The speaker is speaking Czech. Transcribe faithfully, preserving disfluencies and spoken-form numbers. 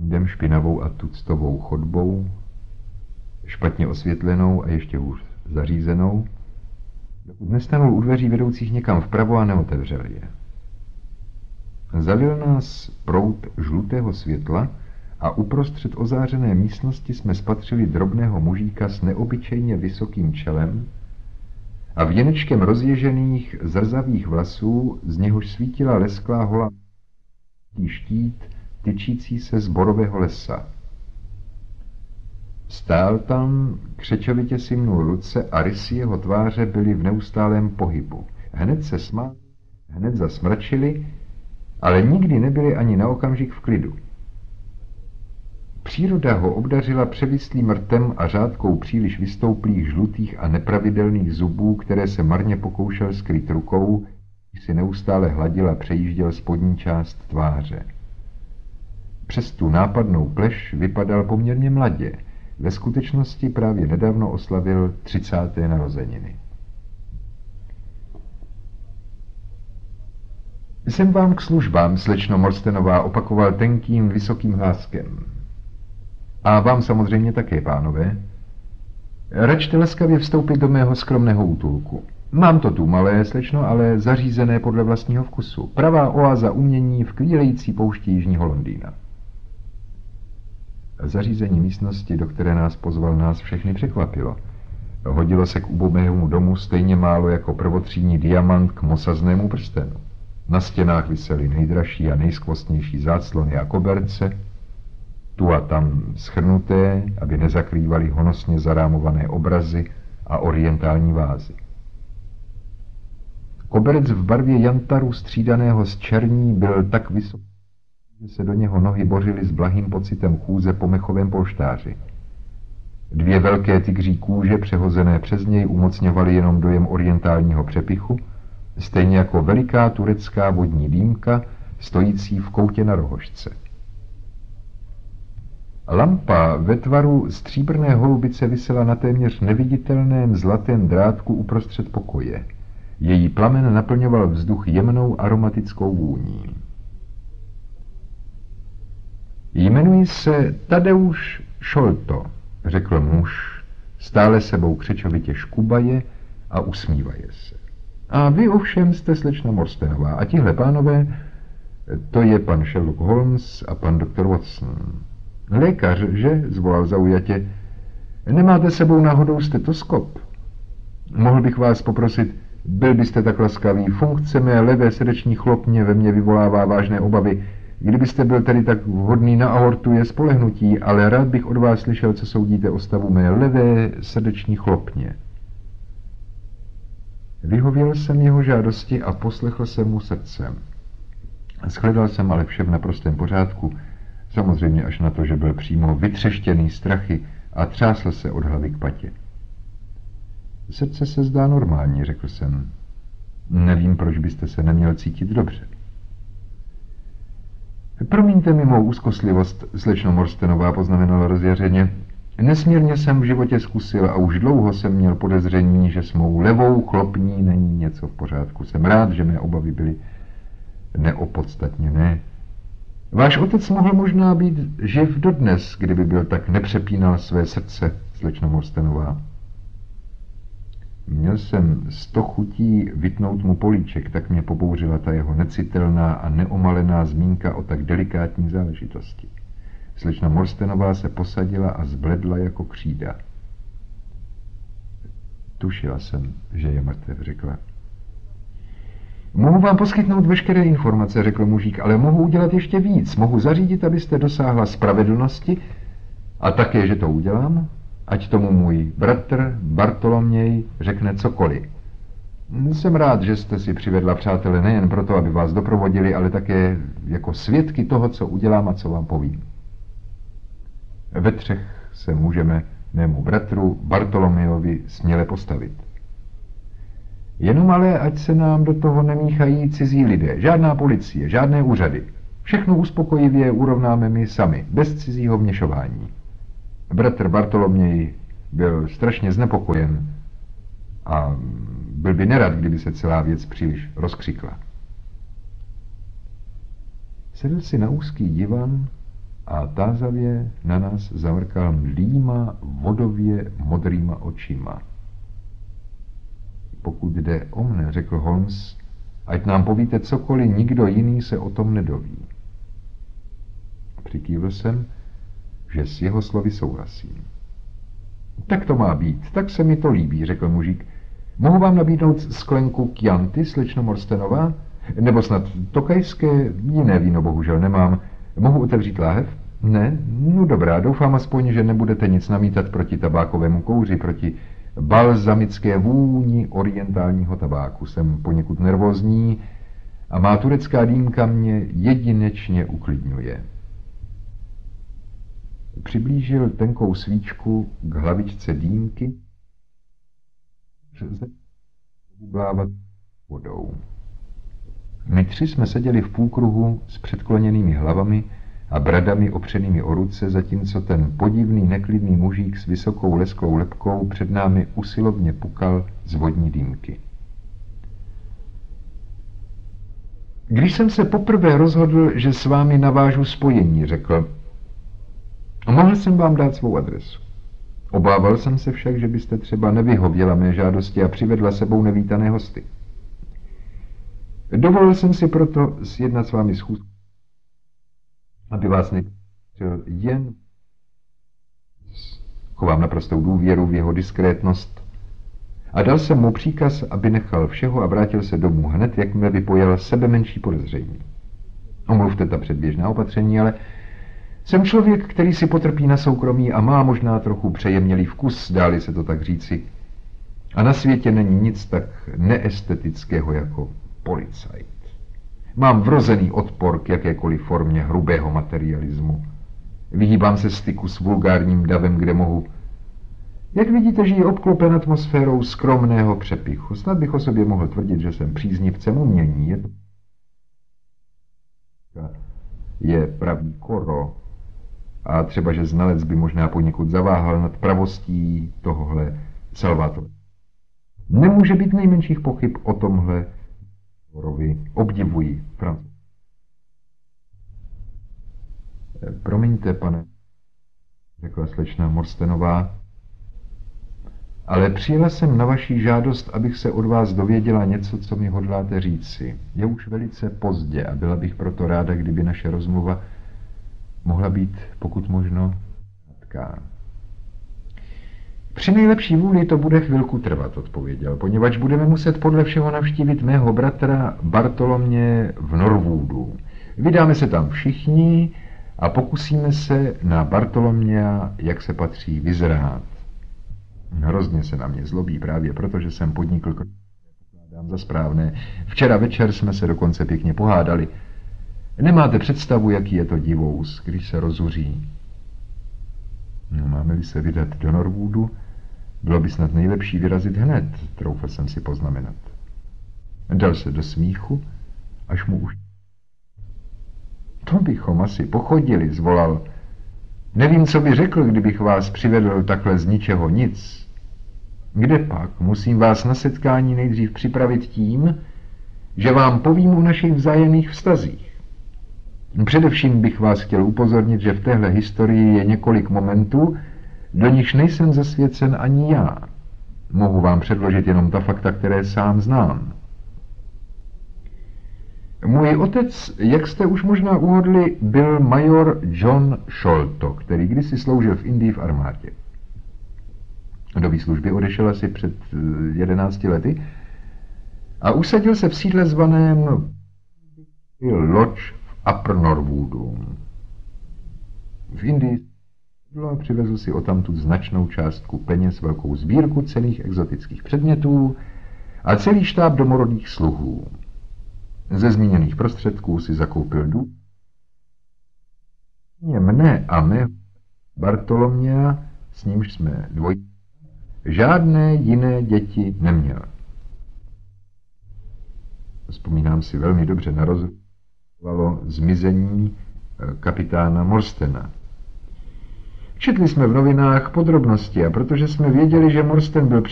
jdem špinavou a tuctovou chodbou, špatně osvětlenou a ještě hůř zařízenou, dokud nestanul u dveří vedoucích někam vpravo a neotevřel je. Zalil nás proud žlutého světla a uprostřed ozářené místnosti jsme spatřili drobného mužíka s neobyčejně vysokým čelem a věnečkem rozježených zrzavých vlasů, z něhož svítila lesklá holá štít tyčící se z borového lesa. Stál tam, křečovitě si mnul ruce a rysy jeho tváře byly v neustálém pohybu. Hned se smáli, hned zasmračili, ale nikdy nebyli ani na okamžik v klidu. Příroda ho obdařila převislým rtem a řádkou příliš vystouplých žlutých a nepravidelných zubů, které se marně pokoušel skryt rukou, když si neustále hladil a přejížděl spodní část tváře. Přes tu nápadnou pleš vypadal poměrně mladě. Ve skutečnosti právě nedávno oslavil třicáté narozeniny. Jsem vám k službám, slečno Morstenová, opakoval tenkým, vysokým hláskem. A vám samozřejmě také, pánové. Račte laskavě vstoupit do mého skromného útulku. Mám to tu malé, slečno, ale zařízené podle vlastního vkusu. Pravá oáza umění v klílející poušti jižního Londýna. Zařízení místnosti, do které nás pozval, nás všechny překvapilo. Hodilo se k ubohému domu stejně málo jako prvotřídní diamant k mosaznému prstenu. Na stěnách visely nejdražší a nejskvostnější záclony a koberce, tu a tam schrnuté, aby nezakrývaly honosně zarámované obrazy a orientální vázy. Koberec v barvě jantaru střídaného s černí byl tak vysoký, že se do něho nohy bořily s blahým pocitem chůze po mechovém polštáři. Dvě velké tygří kůže přehozené přes něj umocňovaly jenom dojem orientálního přepichu, stejně jako veliká turecká vodní dýmka stojící v koutě na rohožce. Lampa ve tvaru stříbrné holubice visela na téměř neviditelném zlatém drátku uprostřed pokoje. Její plamen naplňoval vzduch jemnou aromatickou vůní. Jmenuji se Tadeusz Šolto, řekl muž, stále sebou křečovitě škubaje a usmívaje se. A vy ovšem jste slečna Morstenová a tihle pánové, to je pan Sherlock Holmes a pan doktor Watson. Lékař, že? Zvolal zaujatě. Nemáte sebou náhodou stetoskop? Mohl bych vás poprosit, byl byste tak laskavý, funkce mé levé srdeční chlopně ve mně vyvolává vážné obavy. Kdybyste byl tedy tak vhodný na aortu, je spolehnutí, ale rád bych od vás slyšel, co soudíte o stavu mé levé srdeční chlopně. Vyhověl jsem jeho žádosti a poslechl jsem mu srdcem. Shledal jsem ale vše v naprostém pořádku, samozřejmě až na to, že byl přímo vytřeštěný strachy a třásl se od hlavy k patě. Srdce se zdá normální, řekl jsem. Nevím, proč byste se neměl cítit dobře. Promiňte mi mou úzkostlivost, slečno Morstenová, poznamenala rozjařeně. Nesmírně jsem v životě zkusil a už dlouho jsem měl podezření, že s mou levou chlopní není něco v pořádku. Jsem rád, že mé obavy byly neopodstatněné. Váš otec mohl možná být živ dodnes, kdyby byl tak nepřepínal své srdce, slečno Morstenová. Měl jsem sto chutí vytnout mu políček, tak mě pobouřila ta jeho necitelná a neomalená zmínka o tak delikátní záležitosti. Slečna Morstenová se posadila a zbledla jako křída. Tušila jsem, že je mrtev, řekla. Mohu vám poskytnout veškeré informace, řekl mužík, ale mohu udělat ještě víc. Mohu zařídit, abyste dosáhla spravedlnosti a také, že to udělám, ať tomu můj bratr Bartoloměj řekne cokoliv. Jsem rád, že jste si přivedla přátele nejen proto, aby vás doprovodili, ale také jako svědky toho, co udělám a co vám povím. Ve třech se můžeme mému bratru Bartolomějovi směle postavit. Jenom ale, ať se nám do toho nemíchají cizí lidé, žádná policie, žádné úřady. Všechno uspokojivě urovnáme my sami, bez cizího vměšování. Bratr Bartoloměj byl strašně znepokojen a byl by nerad, kdyby se celá věc příliš rozkřikla. Sedl si na úzký divan a tázavě na nás zamrkal mdlýma, vodově modrýma očima. Pokud jde o mne, řekl Holmes, ať nám povíte cokoliv, nikdo jiný se o tom nedoví. Přikývl jsem, že s jeho slovy souhlasím. Tak to má být, tak se mi to líbí, řekl mužík. Mohu vám nabídnout sklenku Chianti, slečno Morstenová? Nebo snad tokajské, jiné víno bohužel nemám. Mohu otevřít láhev? Ne? No dobrá, doufám aspoň, že nebudete nic namítat proti tabákovému kouři, proti balzamické vůni orientálního tabáku. Jsem poněkud nervózní a má turecká dýmka mě jedinečně uklidňuje. Přiblížil tenkou svíčku k hlavičce dýmky, bublávat vodou. My tři jsme seděli v půlkruhu s předkloněnými hlavami a bradami opřenými o ruce, zatímco ten podivný neklidný mužík s vysokou lesklou lebkou před námi usilovně pukal z vodní dýmky. Když jsem se poprvé rozhodl, že s vámi navážu spojení, řekl, mohl jsem vám dát svou adresu. Obával jsem se však, že byste třeba nevyhověla mé žádosti a přivedla sebou nevítané hosty. Dovolil jsem si proto sjednat s vámi schůzku, aby vás nechtěl jen. Chovám naprostou důvěru v jeho diskrétnost a dal jsem mu příkaz, aby nechal všeho a vrátil se domů hned, jakmile vypojil sebe menší podezření. Omluvte ta předběžná opatření, ale jsem člověk, který si potrpí na soukromí a má možná trochu přejemnělý vkus, dáli se to tak říci. A na světě není nic tak neestetického jako policajt. Mám vrozený odpor k jakékoliv formě hrubého materialismu. Vyhýbám se styku s vulgárním davem, kde mohu. Jak vidíte, žiji obklopen atmosférou skromného přepichu. Snad bych o sobě mohl tvrdit, že jsem příznivcem umění. Je, to... je pravý koro. A třeba, že znalec by možná poněkud zaváhal nad pravostí tohohle Salvatore. Nemůže být nejmenších pochyb o tomhle Korovi. Obdivuji, Francouz. Promiňte, pane, řekla slečna Morstenová, ale přijela jsem na vaši žádost, abych se od vás dověděla něco, co mi hodláte říci. Je už velice pozdě a byla bych proto ráda, kdyby naše rozmluva mohla být, pokud možno, krátká. Při nejlepší vůli to bude chvilku trvat, odpověděl, poněvadž budeme muset podle všeho navštívit mého bratra Bartolomě v Norwoodu. Vydáme se tam všichni a pokusíme se na Bartoloměa, jak se patří, vyzrát. Hrozně se na mě zlobí právě proto, že jsem podnikl krok, pokládám za správné. Včera večer jsme se dokonce pěkně pohádali. Nemáte představu, jaký je to divous, když se rozuří. No, máme-li se vydat do Norwoodu, bylo by snad nejlepší vyrazit hned, troufl jsem si poznamenat. Dal se do smíchu, až mu už... To bychom asi pochodili, zvolal. Nevím, co by řekl, kdybych vás přivedl takhle z ničeho nic. Kde pak? Musím vás na setkání nejdřív připravit tím, že vám povím o našich vzájemných vztazích. Především bych vás chtěl upozornit, že v téhle historii je několik momentů, do nichž nejsem zasvěcen ani já. Mohu vám předložit jenom ta fakta, které sám znám. Můj otec, jak jste už možná uhodli, byl major John Sholto, který kdysi sloužil v Indii v armádě. Do výslužby odešel asi před jedenácti lety a usadil se v sídle zvaném Lodge v Upper Norwoodu. V Indii přivezl si odtamtud značnou částku peněz, velkou sbírku cenných exotických předmětů a celý štáb domorodých sluhů. Ze zmíněných prostředků si zakoupil dům. Mne a mé Bartoloměa, s nímž jsme dvoj, žádné jiné děti neměl. Vzpomínám si velmi dobře na rozhodovalo zmizení kapitána Morstena. Četli jsme v novinách podrobnosti a protože jsme věděli, že Morsten byl